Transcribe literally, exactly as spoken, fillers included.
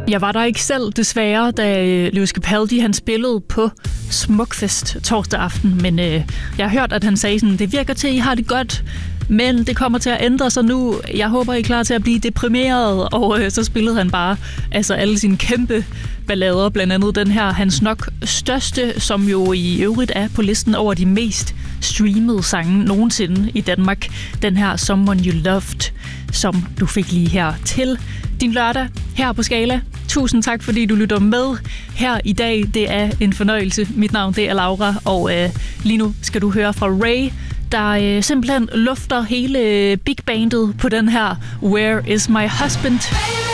Jeg var der ikke selv, desværre, da Lewis Capaldi han spillede på Smukfest torsdag aften, men øh, jeg har hørt, at han sagde sådan, det virker til, at I har det godt, men det kommer til at ændre sig nu. Jeg håber, I er klar til at blive deprimeret, og øh, så spillede han bare altså alle sine kæmpe ballader, blandt andet den her, hans nok største, som jo i øvrigt er på listen over de mest streamede sange nogensinde i Danmark. Den her Someone You Loved, som du fik lige her til din lørdag her på Skala. Tusind tak, fordi du lytter med her i dag. Det er en fornøjelse. Mit navn det er Laura, og øh, lige nu skal du høre fra Ray, der øh, simpelthen lufter hele big bandet på den her Where Is My Husband?